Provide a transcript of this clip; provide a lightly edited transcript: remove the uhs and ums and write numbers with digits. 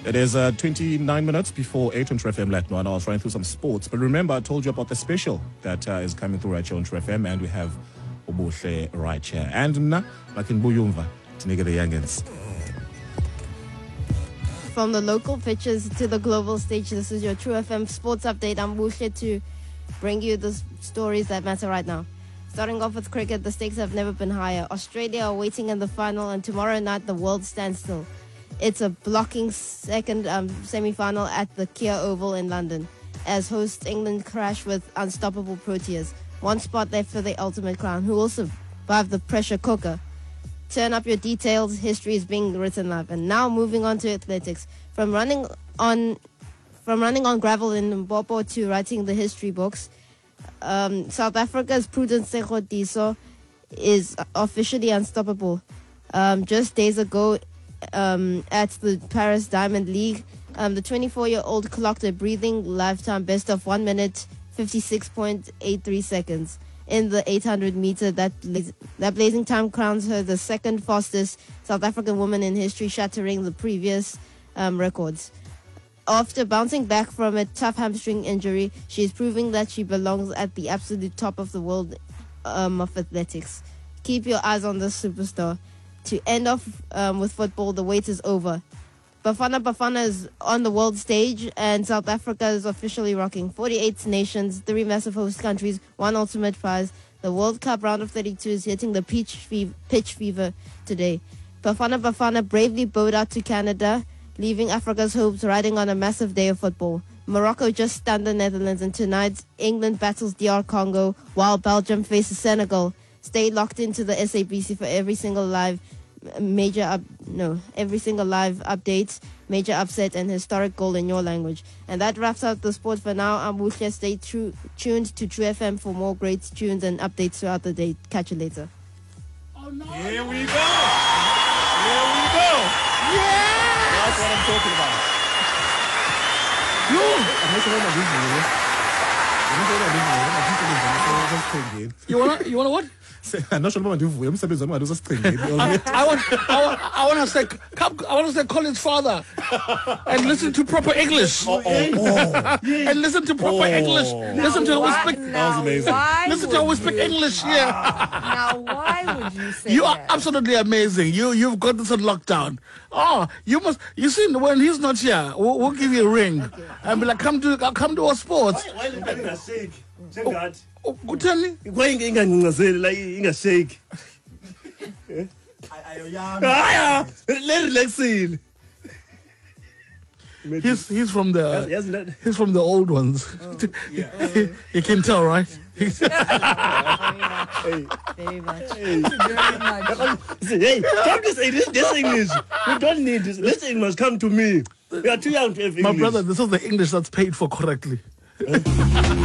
It is 29 minutes before 8 on True FM Lat. I was running through some sports. But remember, I told you about the special that is coming through right here on True FM. And we have Obuhle right here. And Mna, Makin Buyumva, to make it the youngins. From the local pitches to the global stage, this is your True FM sports update. I'm Bushle to bring you the stories that matter right now. Starting off with cricket, the stakes have never been higher. Australia are waiting in the final, and tomorrow night the world stands still. It's a blocking second semi-final at the Kia Oval in London, as hosts England crash with unstoppable Proteas. One spot left for the ultimate crown, who will survive the pressure cooker. Turn up your details, history is being written live. And now moving on to athletics. From running on gravel in Mpopo to writing the history books, South Africa's Prudence Sekgodiso is officially unstoppable. Just days ago at the Paris Diamond League, the 24-year-old clocked a breathing lifetime best of 1 minute 56.83 seconds. In the 800 meter, that blazing time crowns her the second fastest South African woman in history, shattering the previous records. After bouncing back from a tough hamstring injury, she is proving that she belongs at the absolute top of the world of athletics. Keep your eyes on this superstar. To end off with football, the wait is over. Bafana is on the world stage, and South Africa is officially rocking. 48 nations, 3 massive host countries, 1 ultimate prize. The World Cup round of 32 is hitting the pitch fever today. Bafana bravely bowed out to Canada, leaving Africa's hopes riding on a massive day of football. Morocco just stunned the Netherlands, and tonight England battles DR Congo while Belgium faces Senegal. Stay locked into the SABC for every single live update, major upset, and historic goal in your language. And that wraps up the sport for now. I'm Bushle. Stay tuned to True FM for more great tunes and updates throughout the day. Catch you later. Oh, no. Here we go. Yeah. That's what I'm talking about. You wanna what? I'm not sure about I want to say Colin's father and listen to proper English. And listen to proper English. Listen to how we speak. That was amazing. Listen to how we speak English here. Now, why would you say You are that? absolutely amazing. You've got this on lockdown. Oh, you must. You see, when he's not here, we'll give you a ring and be like, come to our sports. Why Go tell me. ingashake relaxing. He's from the old ones. You can tell, right? Very much. Hey, come to say this English. We don't need this. This English must come to me. We are too young to have English. My brother, this is the English that's paid for correctly.